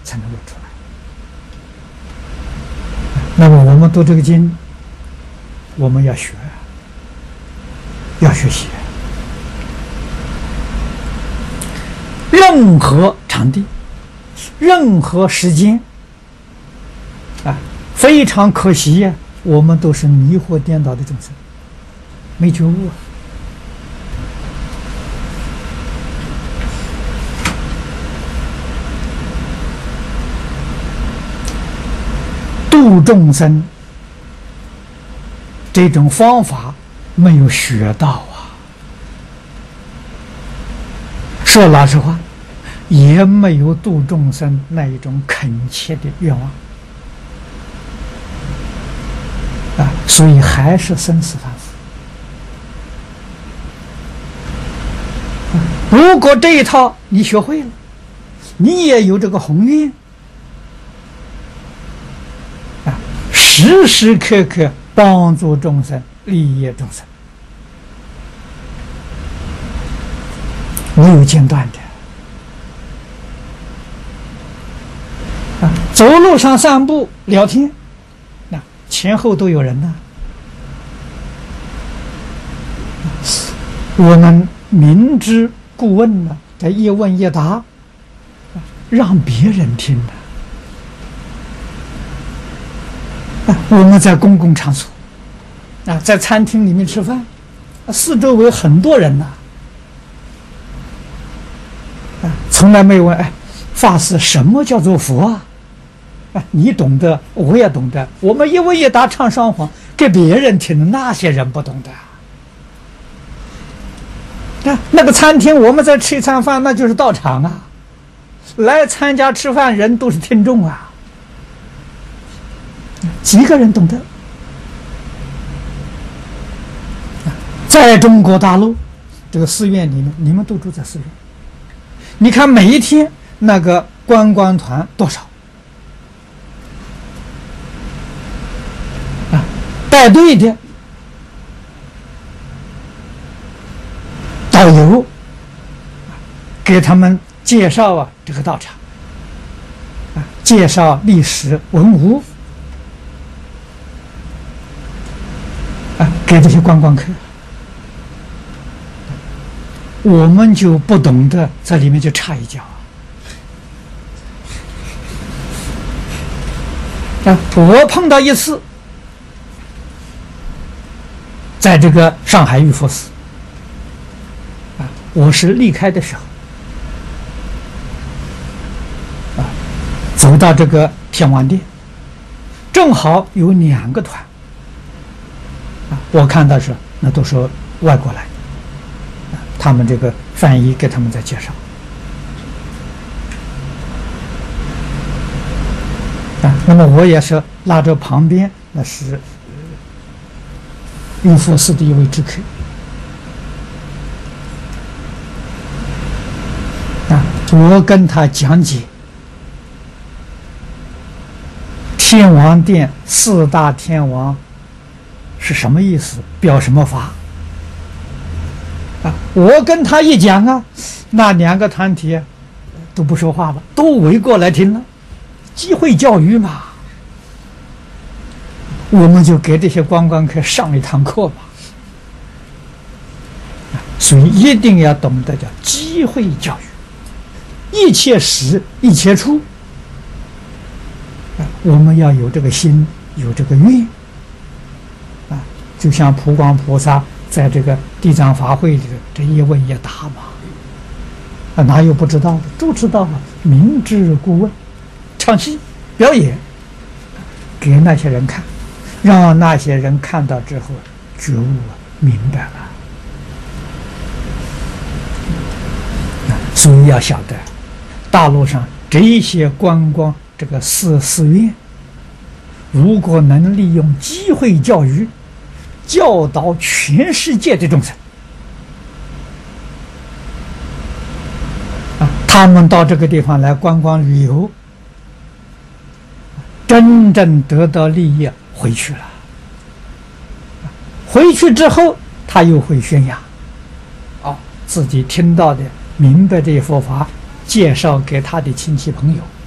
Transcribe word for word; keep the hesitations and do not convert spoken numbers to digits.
才能够出来。那么我们读这个经，我们要学，要学习。任何场地，任何时间，啊，非常可惜呀、啊，我们都是迷惑颠倒的众生，没觉悟啊。度众生这种方法没有学到啊，说老实话，也没有度众生那一种恳切的愿望啊，所以还是生死反复。如果这一套你学会了，你也有这个宏愿啊，时时刻刻帮助众生，利益众生，没有间断的啊。走路上散步聊天，那前后都有人呢、啊。我们明知故问呢，这一问一答，让别人听的。啊，我们在公共场所，啊，在餐厅里面吃饭，啊，四周围很多人呐、啊，啊，从来没问，哎，法师什么叫做佛啊？啊，你懂得，我也懂得，我们一问一答唱双簧，给别人听，那些人不懂的。啊，那个餐厅我们在吃一餐饭，那就是道场啊，来参加吃饭人都是听众啊，几个人懂得？在中国大陆这个寺院里面，你们都住在寺院，你看每一天那个观光团多少啊？带队的导游给他们介绍啊这个道场啊，介绍历史文物啊，给这些观光客。我们就不懂得在里面就插一脚啊！我碰到一次，在这个上海玉佛寺啊，我是离开的时候啊，走到这个天王殿，正好有两个团啊，我看到是那都是外国来的。他们这个翻译给他们在介绍啊，那么我也是拉着旁边，那是玉佛寺的一位知客啊，我跟他讲解天王殿四大天王是什么意思，表什么法。啊，我跟他一讲啊，那两个团体都不说话了，都围过来听了，机会教育嘛，我们就给这些观光客上一堂课吧。所以一定要懂得叫机会教育，一切时一切处，啊，我们要有这个心，有这个愿，啊，就像普光菩萨在这个地藏法会里的这一问一答嘛，啊，哪有不知道的？都知道了，明知故问，唱戏表演给那些人看，让那些人看到之后觉悟了，明白了。啊，所以要晓得，大陆上这一些观光这个寺寺院，如果能利用机会教育，教导全世界的众生啊，他们到这个地方来观光旅游，真正得到利益回去了。回去之后，他又会宣扬，哦，自己听到的、明白这些佛法，介绍给他的亲戚朋友。